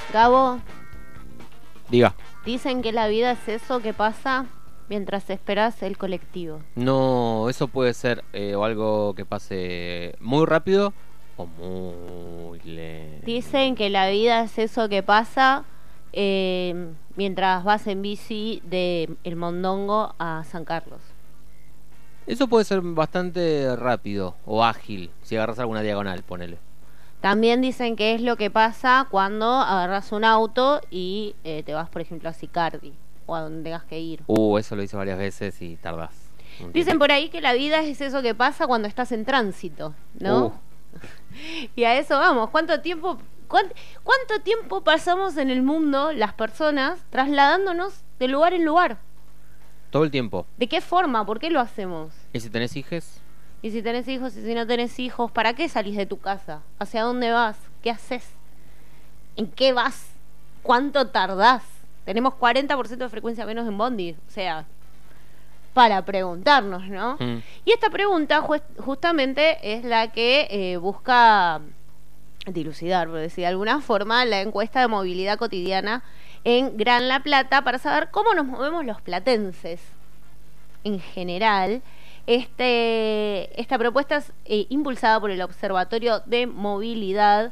Gabo, Diga. dicen que la vida es eso que pasa mientras esperas el colectivo. No, eso puede ser o algo que pase muy rápido o muy lento. Dicen que la vida es eso que pasa mientras vas en bici de El Mondongo a San Carlos. Eso puede ser bastante rápido o ágil, si agarras alguna diagonal, ponele. También dicen que es lo que pasa cuando agarras un auto y te vas, por ejemplo, a Sicardi o a donde tengas que ir. Eso lo hice varias veces y tardás. Dicen por ahí que la vida es eso que pasa cuando estás en tránsito, ¿no? Y a eso vamos. ¿Cuánto tiempo pasamos en el mundo, las personas, trasladándonos de lugar en lugar? Todo el tiempo. ¿De qué forma? ¿Por qué lo hacemos? ¿Y si tenés hijes? Y si tenés hijos y si no tenés hijos, ¿para qué salís de tu casa? ¿Hacia dónde vas? ¿Qué haces? ¿En qué vas? ¿Cuánto tardás? Tenemos 40% de frecuencia menos en bondi. O sea, para preguntarnos, ¿no? Y esta pregunta justamente es la que busca dilucidar, por decir de alguna forma, la encuesta de movilidad cotidiana en Gran La Plata para saber cómo nos movemos los platenses en general. Esta propuesta es impulsada por el Observatorio de Movilidad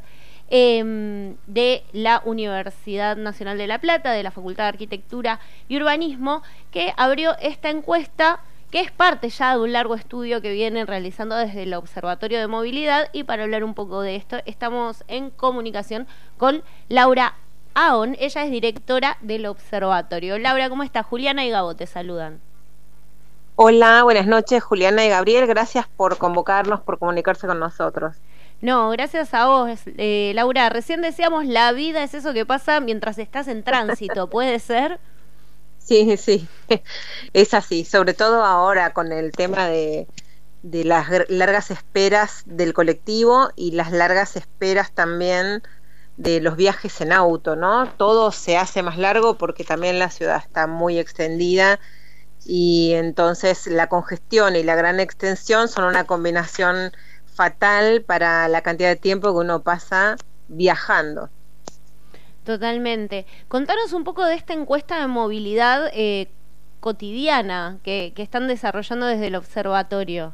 de la Universidad Nacional de La Plata, de la Facultad de Arquitectura y Urbanismo, que abrió esta encuesta, que es parte ya de un largo estudio que vienen realizando desde el Observatorio de Movilidad. Y para hablar un poco de esto, estamos en comunicación con Laura Ahon. Ella es directora del observatorio. Laura, ¿cómo estás? Juliana y Gabo te saludan. Hola, buenas noches, Juliana y Gabriel. Gracias por convocarnos, por comunicarse con nosotros. No, gracias a vos, Laura. Recién decíamos, la vida es eso que pasa mientras estás en tránsito, ¿puede ser? Sí, sí, es así, sobre todo ahora con el tema de las largas esperas del colectivo y las largas esperas también de los viajes en auto, ¿no? Todo se hace más largo porque también la ciudad está muy extendida y entonces la congestión y la gran extensión son una combinación fatal para la cantidad de tiempo que uno pasa viajando. Totalmente. Contanos un poco de esta encuesta de movilidad cotidiana que están desarrollando desde el observatorio.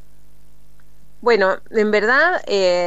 Bueno, en verdad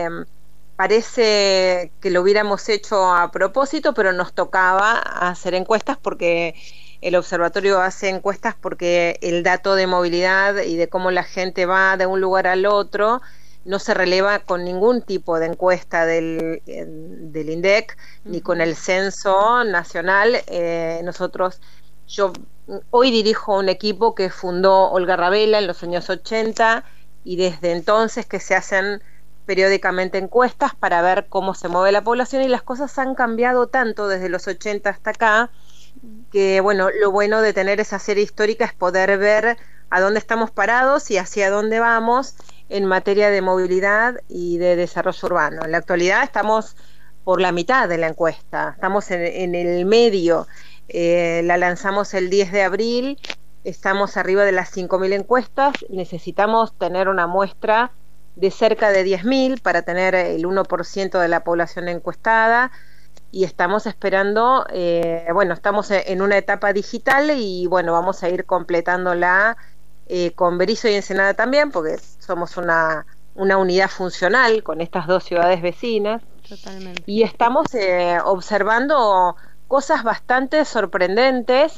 parece que lo hubiéramos hecho a propósito, pero nos tocaba hacer encuestas porque el observatorio hace encuestas porque el dato de movilidad y de cómo la gente va de un lugar al otro no se releva con ningún tipo de encuesta del INDEC ni con el censo nacional. Yo hoy dirijo un equipo que fundó Olga Ravela en los años 80 y desde entonces que se hacen periódicamente encuestas para ver cómo se mueve la población, y las cosas han cambiado tanto desde los 80 hasta acá que bueno, lo bueno de tener esa serie histórica es poder ver a dónde estamos parados y hacia dónde vamos en materia de movilidad y de desarrollo urbano. En la actualidad estamos por la mitad de la encuesta, estamos en el medio. La lanzamos el 10 de abril, estamos arriba de las 5.000 encuestas, necesitamos tener una muestra de cerca de 10.000 para tener el 1% de la población encuestada, y estamos esperando, estamos en una etapa digital y bueno, vamos a ir completándola con Berisso y Ensenada también, porque somos una unidad funcional con estas dos ciudades vecinas. Totalmente. Y estamos observando cosas bastante sorprendentes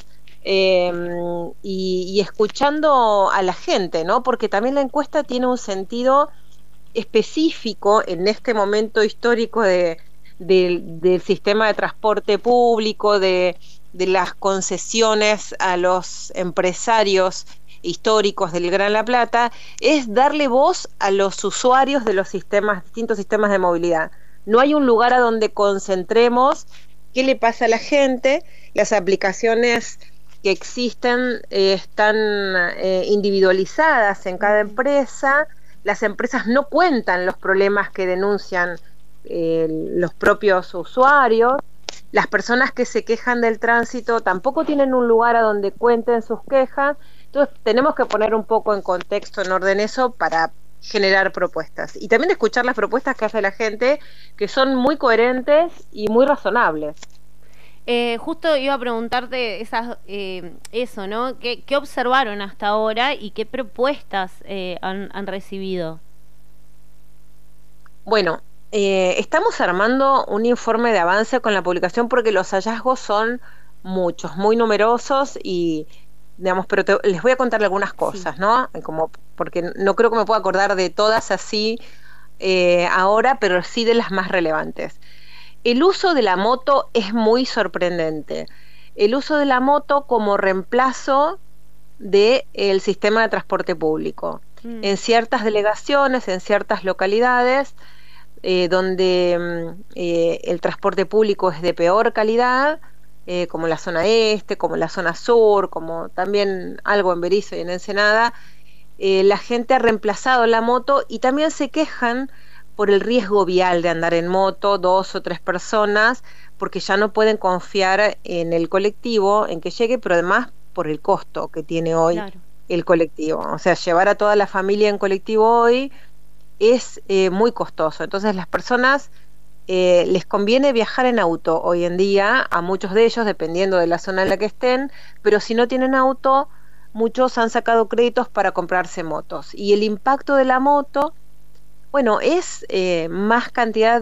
y escuchando a la gente, ¿no? Porque también la encuesta tiene un sentido específico en este momento histórico del sistema de transporte público, de las concesiones a los empresarios históricos del Gran La Plata, es darle voz a los usuarios de los distintos sistemas de movilidad. No hay un lugar a donde concentremos qué le pasa a la gente. Las aplicaciones que existen están individualizadas en cada empresa. Las empresas no cuentan los problemas que denuncian los propios usuarios. Las personas que se quejan del tránsito tampoco tienen un lugar a donde cuenten sus quejas. Entonces tenemos que poner un poco en contexto, en orden eso, para generar propuestas. Y también escuchar las propuestas que hace la gente, que son muy coherentes y muy razonables. Justo iba a preguntarte eso, ¿no? ¿Qué observaron hasta ahora y qué propuestas han recibido? Bueno, estamos armando un informe de avance con la publicación porque los hallazgos son muchos, muy numerosos y, digamos, pero les voy a contar algunas Sí. cosas, ¿no? Como, porque no creo que me pueda acordar de todas así ahora, pero sí de las más relevantes. El uso de la moto es muy sorprendente. El uso de la moto como reemplazo del sistema de transporte público. Mm, En ciertas delegaciones, en ciertas localidades, donde el transporte público es de peor calidad, como la zona este, como la zona sur, como también algo en Berisso y en Ensenada, la gente ha reemplazado la moto y también se quejan por el riesgo vial de andar en moto, 2 o 3 personas, porque ya no pueden confiar en el colectivo, en que llegue, pero además por el costo que tiene hoy claro. el colectivo. O sea, llevar a toda la familia en colectivo hoy es muy costoso. Entonces las personas les conviene viajar en auto hoy en día, a muchos de ellos, dependiendo de la zona en la que estén, pero si no tienen auto, muchos han sacado créditos para comprarse motos. Y el impacto de la moto, bueno, es más cantidad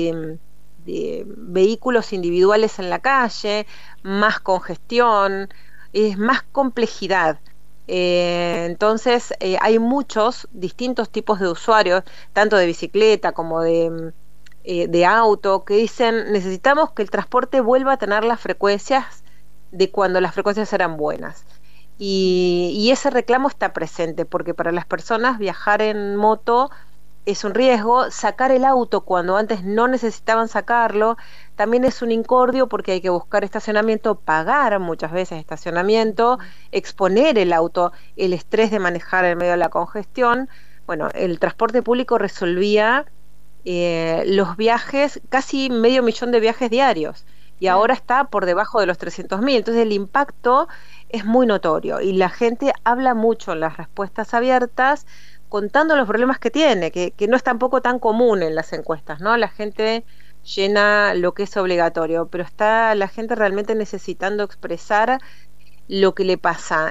de vehículos individuales en la calle, más congestión, es más complejidad. Entonces, hay muchos distintos tipos de usuarios, tanto de bicicleta como de auto, que dicen, necesitamos que el transporte vuelva a tener las frecuencias de cuando las frecuencias eran buenas. Y ese reclamo está presente, porque para las personas viajar en moto es un riesgo, sacar el auto cuando antes no necesitaban sacarlo, también es un incordio porque hay que buscar estacionamiento, pagar muchas veces estacionamiento, exponer el auto, el estrés de manejar en medio de la congestión. Bueno, el transporte público resolvía los viajes, casi 500.000 de viajes diarios, y Claro. ahora está por debajo de los 300.000. Entonces el impacto es muy notorio y la gente habla mucho en las respuestas abiertas contando los problemas que tiene, que no es tampoco tan común en las encuestas, ¿no? La gente llena lo que es obligatorio, pero está la gente realmente necesitando expresar lo que le pasa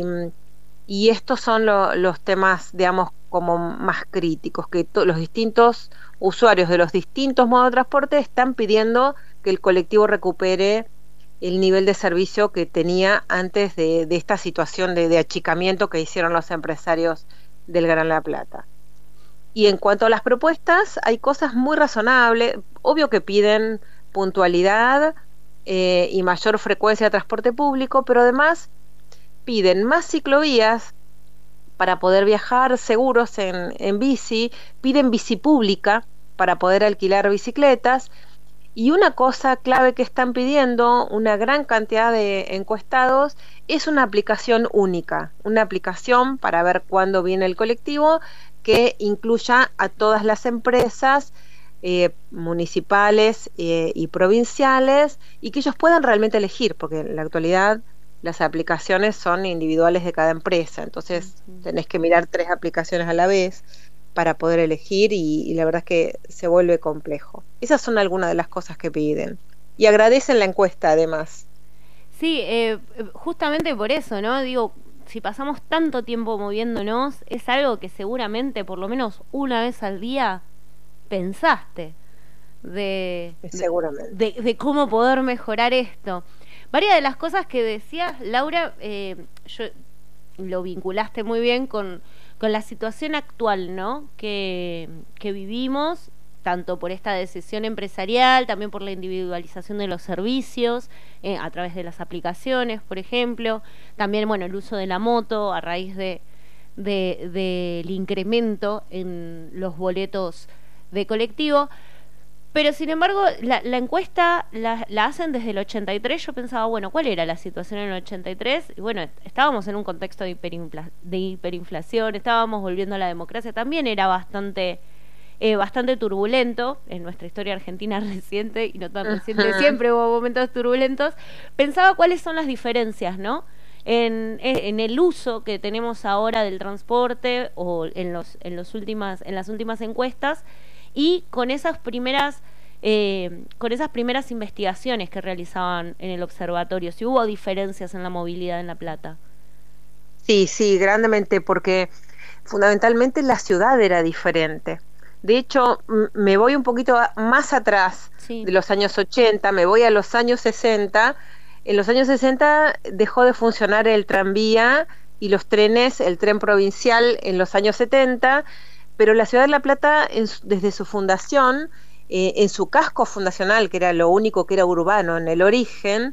y estos son los temas, digamos, como más críticos, que los distintos usuarios de los distintos modos de transporte están pidiendo que el colectivo recupere el nivel de servicio que tenía antes de esta situación de achicamiento que hicieron los empresarios del Gran La Plata. Y en cuanto a las propuestas, hay cosas muy razonables, obvio que piden puntualidad y mayor frecuencia de transporte público, pero además piden más ciclovías para poder viajar seguros en bici, piden bici pública para poder alquilar bicicletas. Y una cosa clave que están pidiendo una gran cantidad de encuestados es una aplicación única, una aplicación para ver cuándo viene el colectivo que incluya a todas las empresas municipales y provinciales y que ellos puedan realmente elegir, porque en la actualidad las aplicaciones son individuales de cada empresa, entonces Ujú. tenés que mirar 3 aplicaciones a la vez para poder elegir y la verdad es que se vuelve complejo. Esas son algunas de las cosas que piden. Y agradecen la encuesta además. Sí, justamente por eso, ¿no? Digo, si pasamos tanto tiempo moviéndonos, es algo que seguramente por lo menos una vez al día pensaste de, de, Seguramente. de cómo poder mejorar esto. Varias de las cosas que decías, Laura, yo lo vinculaste muy bien con la situación actual, ¿no? Que vivimos, tanto por esta decisión empresarial, también por la individualización de los servicios, a través de las aplicaciones, por ejemplo, también, bueno, el uso de la moto a raíz del incremento en los boletos de colectivo. Pero sin embargo, la encuesta la hacen desde el 83. Yo pensaba, bueno, ¿cuál era la situación en el 83? Y bueno, estábamos en un contexto de hiperinflación, estábamos volviendo a la democracia, también era bastante turbulento en nuestra historia argentina reciente y no tan reciente, siempre hubo momentos turbulentos. Pensaba cuáles son las diferencias, ¿no? En el uso que tenemos ahora del transporte o en las últimas encuestas y con esas primeras con esas primeras investigaciones que realizaban en el observatorio, si hubo diferencias en la movilidad en La Plata. Sí, sí, grandemente, porque fundamentalmente la ciudad era diferente. De hecho, me voy un poquito más atrás Sí. de los años 80, me voy a los años 60. En los años 60 dejó de funcionar el tranvía y los trenes, el tren provincial en los años 70, pero la ciudad de La Plata, desde su fundación, en su casco fundacional, que era lo único que era urbano en el origen,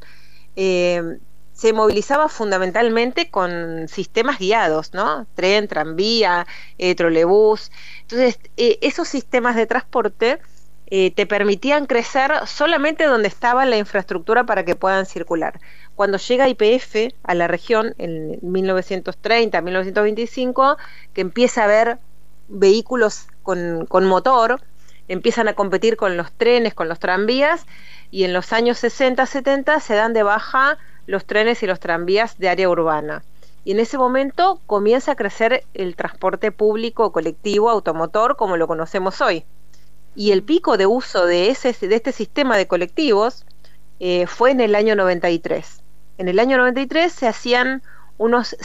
se movilizaba fundamentalmente con sistemas guiados, ¿no? Tren, tranvía, trolebús. Entonces, esos sistemas de transporte te permitían crecer solamente donde estaba la infraestructura para que puedan circular. Cuando llega YPF a la región en 1930, 1925, que empieza a haber vehículos con motor, empiezan a competir con los trenes, con los tranvías, y en los años 60, 70 se dan de baja los trenes y los tranvías de área urbana. Y en ese momento comienza a crecer el transporte público, colectivo, automotor, como lo conocemos hoy. Y el pico de uso de este sistema de colectivos fue en el año 93. En el año 93 se hacían unos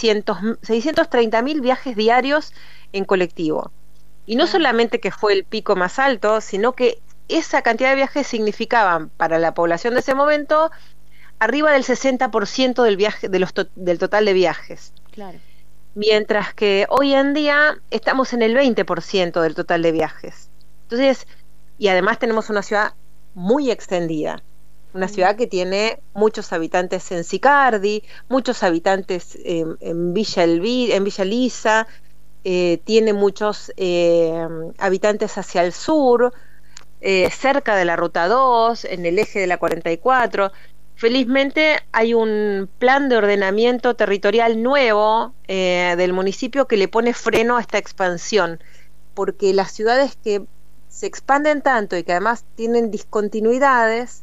630.000 viajes diarios en colectivo. Y no solamente que fue el pico más alto, sino que esa cantidad de viajes significaban para la población de ese momento arriba del 60% del total de viajes. Claro. Mientras que hoy en día estamos en el 20% del total de viajes. Entonces, y además tenemos una ciudad muy extendida, una ciudad que tiene muchos habitantes en Sicardi, muchos habitantes en Villa Lisa, tiene muchos habitantes hacia el sur, cerca de la Ruta 2, en el eje de la 44. Felizmente hay un plan de ordenamiento territorial nuevo del municipio que le pone freno a esta expansión, porque las ciudades que se expanden tanto y que además tienen discontinuidades,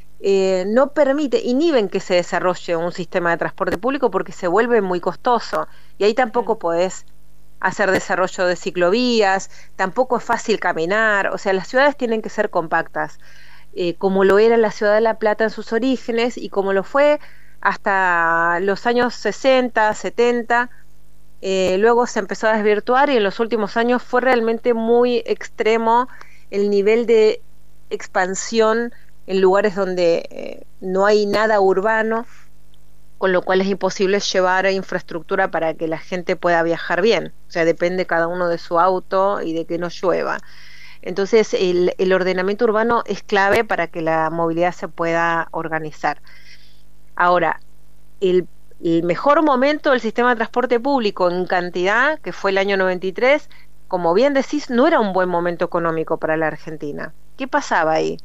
no inhiben que se desarrolle un sistema de transporte público porque se vuelve muy costoso, y ahí tampoco podés hacer desarrollo de ciclovías, tampoco es fácil caminar. O sea, las ciudades tienen que ser compactas, como lo era la ciudad de La Plata en sus orígenes y como lo fue hasta los años 60, 70. Luego se empezó a desvirtuar y en los últimos años fue realmente muy extremo el nivel de expansión en lugares donde no hay nada urbano, con lo cual es imposible llevar infraestructura para que la gente pueda viajar bien. O sea, depende cada uno de su auto y de que no llueva. Entonces, el ordenamiento urbano es clave para que la movilidad se pueda organizar. Ahora, el mejor momento del sistema de transporte público en cantidad, que fue el año 93, como bien decís, no era un buen momento económico para la Argentina. ¿Qué pasaba ahí?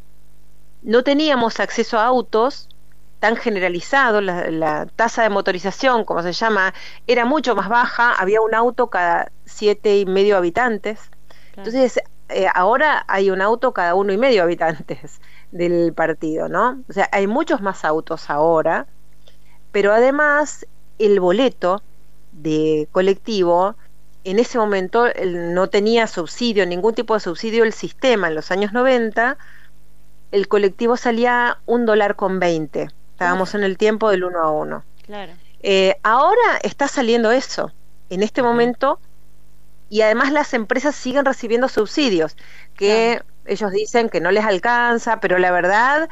No teníamos acceso a autos tan generalizado, la tasa de motorización, como se llama, era mucho más baja, había un auto cada 7,5 habitantes. Claro. Entonces, ahora hay un auto cada 1,5 habitantes del partido, ¿no? O sea, hay muchos más autos ahora, pero además el boleto de colectivo en ese momento no tenía subsidio, ningún tipo de subsidio. El sistema en los años 90, el colectivo salía $1.20. Estábamos en el tiempo del 1 a 1. Claro. Ahora está saliendo eso, en este momento, y además las empresas siguen recibiendo subsidios, que ellos dicen que no les alcanza, pero la verdad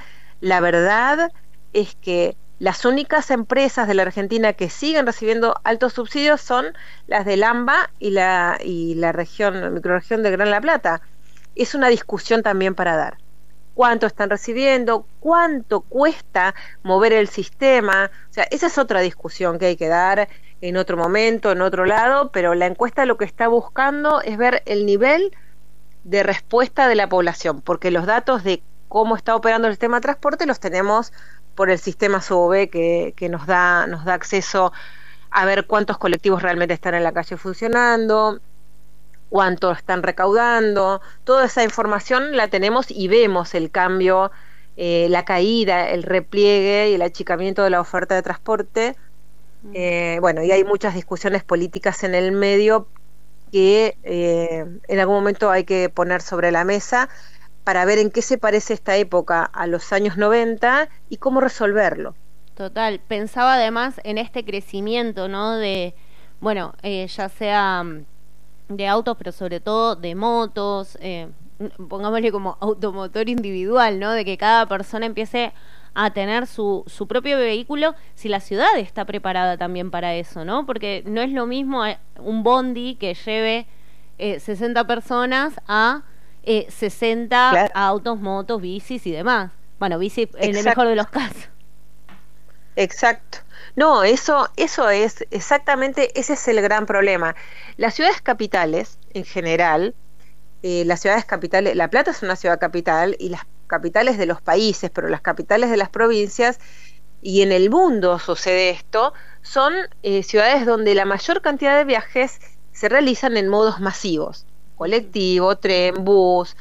es que las únicas empresas de la Argentina que siguen recibiendo altos subsidios son las del AMBA y la microrregión de Gran La Plata. Es una discusión también para dar. ¿Cuánto están recibiendo? ¿Cuánto cuesta mover el sistema? O sea, esa es otra discusión que hay que dar en otro momento, en otro lado, pero la encuesta lo que está buscando es ver el nivel de respuesta de la población, porque los datos de cómo está operando el sistema de transporte los tenemos por el sistema SUBE que nos da acceso a ver cuántos colectivos realmente están en la calle funcionando, cuánto están recaudando. Toda esa información la tenemos y vemos el cambio, la caída, el repliegue y el achicamiento de la oferta de transporte. Bueno, y hay muchas discusiones políticas en el medio que en algún momento hay que poner sobre la mesa, para ver en qué se parece esta época a los años 90 y cómo resolverlo. Total, pensaba además en este crecimiento, ¿no? De, bueno, ya sea de autos, pero sobre todo de motos, pongámosle como automotor individual, ¿no? De que cada persona empiece a tener su propio vehículo, si la ciudad está preparada también para eso, ¿no? Porque no es lo mismo un bondi que lleve 60 personas a 60 Claro. autos, motos, bicis y demás. Bueno, bicis en el Exacto. mejor de los casos. Exacto. No, eso es exactamente, ese es el gran problema. Las ciudades capitales, en general, las ciudades capitales, La Plata es una ciudad capital y las capitales de los países, pero las capitales de las provincias, y en el mundo sucede esto, son ciudades donde la mayor cantidad de viajes se realizan en modos masivos, colectivo, tren, bus,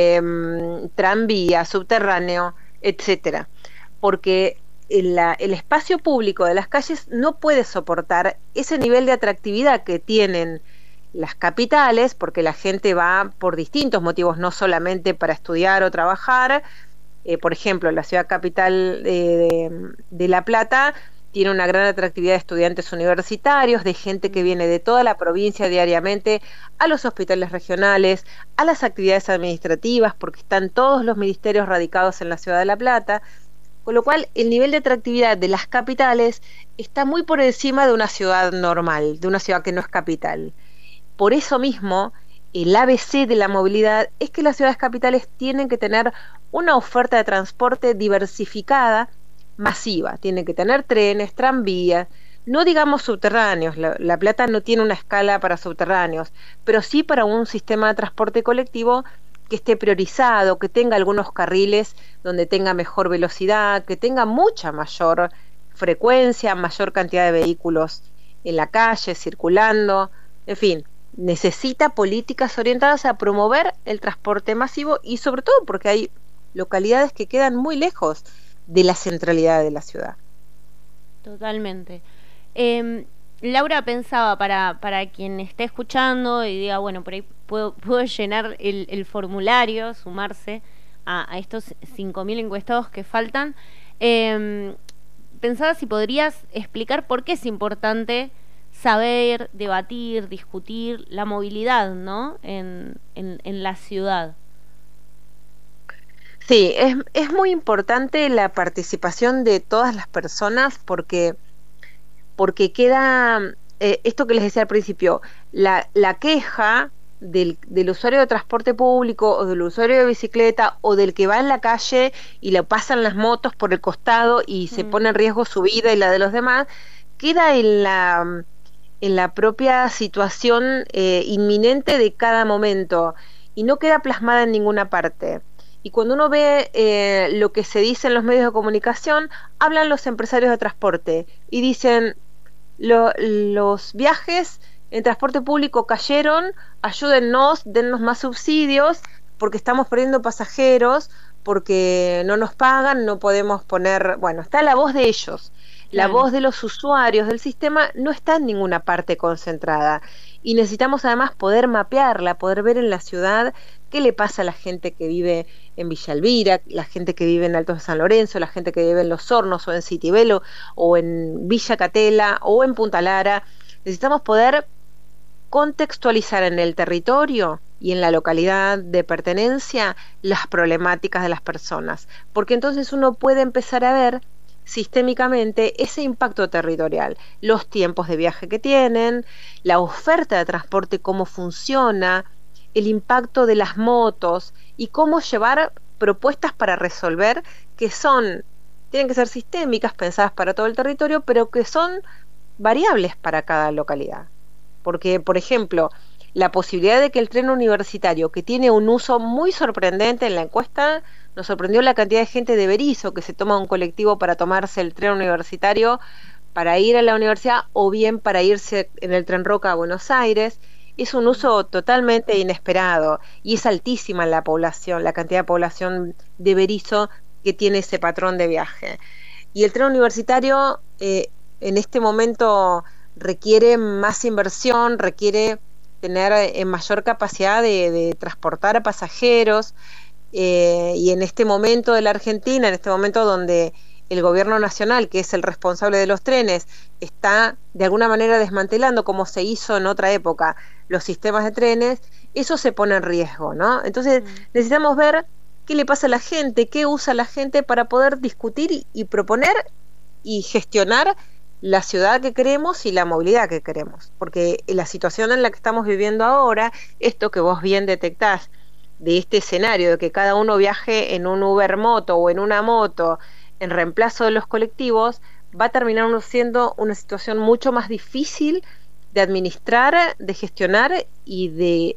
tranvía, subterráneo, etcétera, porque el espacio público de las calles no puede soportar ese nivel de atractividad que tienen las capitales, porque la gente va por distintos motivos, no solamente para estudiar o trabajar. Por ejemplo, la ciudad capital de La Plata tiene una gran atractividad de estudiantes universitarios, de gente que viene de toda la provincia diariamente a los hospitales regionales, a las actividades administrativas, porque están todos los ministerios radicados en la ciudad de La Plata, con lo cual el nivel de atractividad de las capitales está muy por encima de una ciudad normal, de una ciudad que no es capital. Por eso mismo, el ABC de la movilidad es que las ciudades capitales tienen que tener una oferta de transporte diversificada, masiva. Tienen que tener trenes, tranvías, no digamos subterráneos. La Plata no tiene una escala para subterráneos, pero sí para un sistema de transporte colectivo que esté priorizado, que tenga algunos carriles donde tenga mejor velocidad, que tenga mucha mayor frecuencia, mayor cantidad de vehículos en la calle, circulando, en fin. Necesita políticas orientadas a promover el transporte masivo y sobre todo porque hay localidades que quedan muy lejos de la centralidad de la ciudad. Totalmente. Laura, pensaba para quien esté escuchando y diga, bueno, por ahí puedo llenar el formulario, sumarse a estos 5.000 encuestados que faltan. Pensaba si podrías explicar por qué es importante saber, debatir, discutir la movilidad, ¿no? En la ciudad. Sí, es muy importante la participación de todas las personas porque queda, esto que les decía al principio, la queja del usuario de transporte público o del usuario de bicicleta o del que va en la calle y le pasan las motos por el costado y se pone en riesgo su vida y la de los demás, queda en la propia situación inminente de cada momento y no queda plasmada en ninguna parte. Y cuando uno ve lo que se dice en los medios de comunicación, hablan los empresarios de transporte y dicen, los viajes en transporte público cayeron, ayúdennos, dennos más subsidios, porque estamos perdiendo pasajeros, porque no nos pagan, no podemos poner... Bueno, está la voz de ellos. La voz de los usuarios del sistema no está en ninguna parte concentrada y necesitamos además poder mapearla, poder ver en la ciudad qué le pasa a la gente que vive en Villa Elvira, la gente que vive en Altos de San Lorenzo, la gente que vive en Los Hornos o en Citibelo o en Villa Catela o en Punta Lara. Necesitamos poder contextualizar en el territorio y en la localidad de pertenencia las problemáticas de las personas, porque entonces uno puede empezar a ver sistémicamente ese impacto territorial, los tiempos de viaje que tienen, la oferta de transporte, cómo funciona, el impacto de las motos y cómo llevar propuestas para resolver que tienen que ser sistémicas, pensadas para todo el territorio, pero que son variables para cada localidad. Porque, por ejemplo, la posibilidad de que el tren universitario, que tiene un uso muy sorprendente en la encuesta, nos sorprendió la cantidad de gente de Berisso que se toma un colectivo para tomarse el tren universitario para ir a la universidad o bien para irse en el tren Roca a Buenos Aires. Es un uso totalmente inesperado y es altísima la población, la cantidad de población de Berisso que tiene ese patrón de viaje. Y el tren universitario en este momento requiere más inversión, requiere tener mayor capacidad de transportar a pasajeros, y en este momento de la Argentina, en este momento donde el gobierno nacional, que es el responsable de los trenes, está de alguna manera desmantelando, como se hizo en otra época, los sistemas de trenes, eso se pone en riesgo, ¿no? Entonces necesitamos ver qué le pasa a la gente, qué usa la gente para poder discutir y proponer y gestionar la ciudad que queremos y la movilidad que queremos, porque la situación en la que estamos viviendo ahora, esto que vos bien detectás, de este escenario de que cada uno viaje en un Uber moto o en una moto en reemplazo de los colectivos, va a terminar siendo una situación mucho más difícil de administrar, de gestionar y de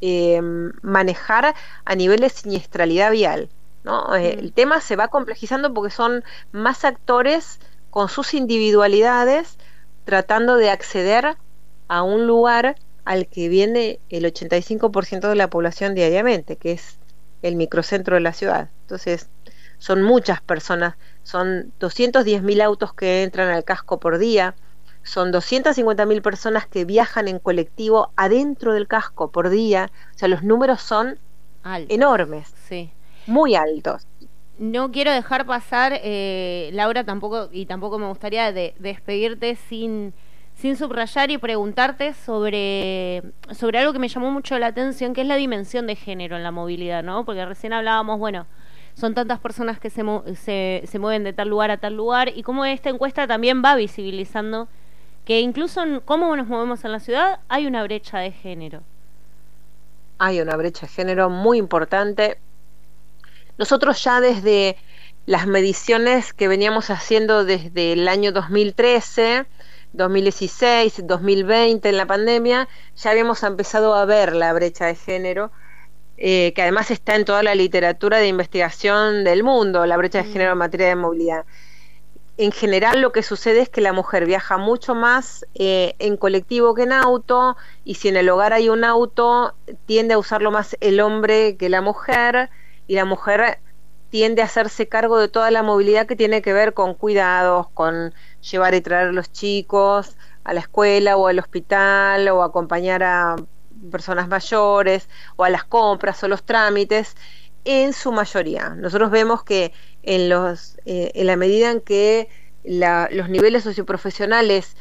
manejar a nivel de siniestralidad vial, ¿no? El tema se va complejizando porque son más actores con sus individualidades tratando de acceder a un lugar al que viene el 85% de la población diariamente, que es el microcentro de la ciudad. Entonces, son muchas personas, son 210.000 autos que entran al casco por día, son 250.000 personas que viajan en colectivo adentro del casco por día, o sea, los números son altos, enormes, sí, muy altos. No quiero dejar pasar, Laura, tampoco me gustaría despedirte sin subrayar y preguntarte sobre algo que me llamó mucho la atención, que es la dimensión de género en la movilidad, ¿no? Porque recién hablábamos, bueno, son tantas personas que se mueven de tal lugar a tal lugar, y cómo esta encuesta también va visibilizando que incluso en cómo nos movemos en la ciudad hay una brecha de género. Hay una brecha de género muy importante. Nosotros ya desde las mediciones que veníamos haciendo desde el año 2013, 2016, 2020 en la pandemia, ya habíamos empezado a ver la brecha de género, que además está en toda la literatura de investigación del mundo, la brecha de género en materia de movilidad. En general lo que sucede es que la mujer viaja mucho más en colectivo que en auto, y si en el hogar hay un auto, tiende a usarlo más el hombre que la mujer, y la mujer tiende a hacerse cargo de toda la movilidad que tiene que ver con cuidados, con llevar y traer a los chicos a la escuela o al hospital, o acompañar a personas mayores, o a las compras o los trámites, en su mayoría. Nosotros vemos que en la medida en que los niveles socioprofesionales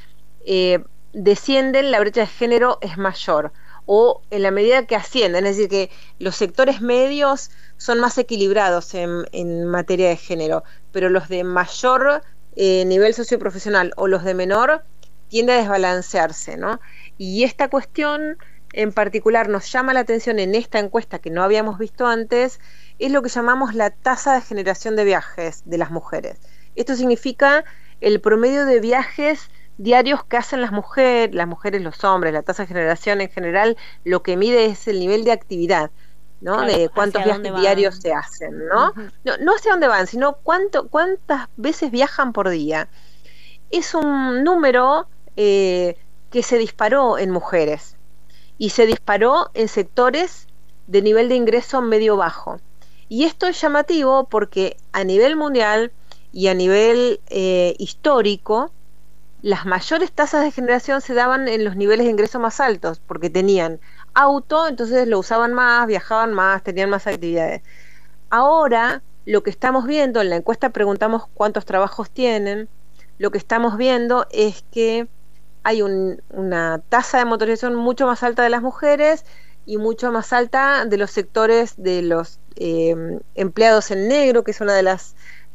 descienden, la brecha de género es mayor, o en la medida que ascienden, es decir, que los sectores medios son más equilibrados en materia de género, pero los de mayor nivel socioprofesional o los de menor tiende a desbalancearse, ¿no? Y esta cuestión en particular nos llama la atención en esta encuesta que no habíamos visto antes, es lo que llamamos la tasa de generación de viajes de las mujeres. Esto significa el promedio de viajes diarios que hacen las mujeres, los hombres. La tasa de generación en general lo que mide es el nivel de actividad, ¿no? Claro, de cuántos viajes diarios se hacen, ¿no? No hacia dónde van, sino cuántas veces viajan por día. Es un número que se disparó en mujeres y se disparó en sectores de nivel de ingreso medio-bajo. Y esto es llamativo porque a nivel mundial y a nivel histórico, las mayores tasas de generación se daban en los niveles de ingreso más altos, porque tenían auto, entonces lo usaban más, viajaban más, tenían más actividades. Ahora, lo que estamos viendo, en la encuesta preguntamos cuántos trabajos tienen, lo que estamos viendo es que hay una tasa de motorización mucho más alta de las mujeres y mucho más alta de los sectores de los empleados en negro, que es una de las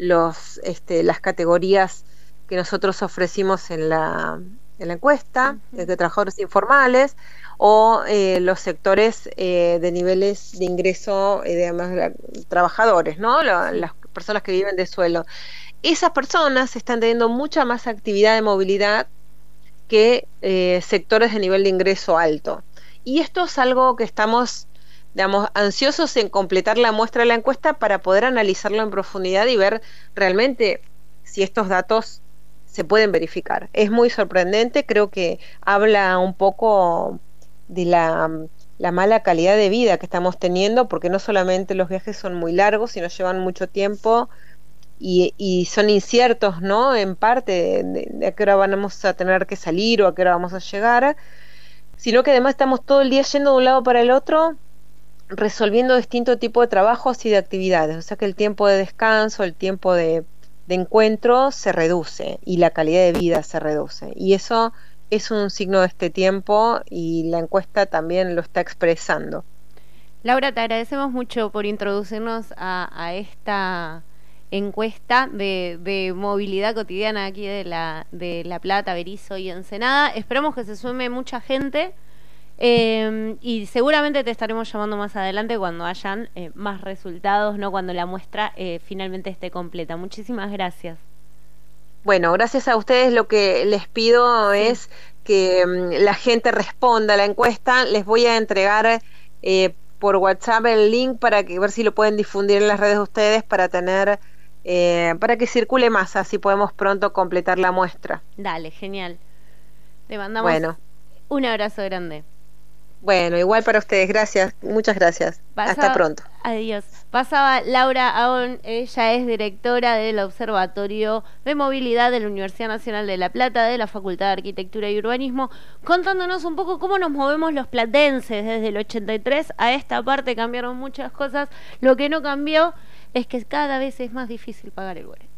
categorías que nosotros ofrecimos en la encuesta, de trabajadores informales, o los sectores de niveles de ingreso, digamos, trabajadores, ¿no? Las personas que viven de sueldo. Esas personas están teniendo mucha más actividad de movilidad que sectores de nivel de ingreso alto. Y esto es algo que estamos, digamos, ansiosos en completar la muestra de la encuesta para poder analizarlo en profundidad y ver realmente si estos datos se pueden verificar. Es muy sorprendente, creo que habla un poco de la mala calidad de vida que estamos teniendo, porque no solamente los viajes son muy largos, sino llevan mucho tiempo y son inciertos, ¿no? En parte de a qué hora vamos a tener que salir o a qué hora vamos a llegar, sino que además estamos todo el día yendo de un lado para el otro resolviendo distintos tipos de trabajos y de actividades. O sea que el tiempo de descanso, el tiempo de encuentro se reduce y la calidad de vida se reduce. Y eso es un signo de este tiempo y la encuesta también lo está expresando. Laura, te agradecemos mucho por introducirnos a esta encuesta de movilidad cotidiana aquí de La Plata, Berisso y Ensenada. Esperamos que se sume mucha gente y seguramente te estaremos llamando más adelante cuando hayan más resultados, no cuando la muestra finalmente esté completa. Muchísimas gracias. Bueno, gracias a ustedes lo que les pido es que la gente responda a la encuesta. Les voy a entregar por WhatsApp el link para ver si lo pueden difundir en las redes de ustedes para tener para que circule más, así podemos pronto completar la muestra. Dale, genial. Te mandamos un abrazo grande. Bueno, igual para ustedes, gracias, muchas gracias. Hasta pronto. Adiós. Pasaba Laura Aón, ella es directora del Observatorio de Movilidad de la Universidad Nacional de La Plata, de la Facultad de Arquitectura y Urbanismo, contándonos un poco cómo nos movemos los platenses. Desde el 83 a esta parte cambiaron muchas cosas. Lo que no cambió es que cada vez es más difícil pagar el boleto.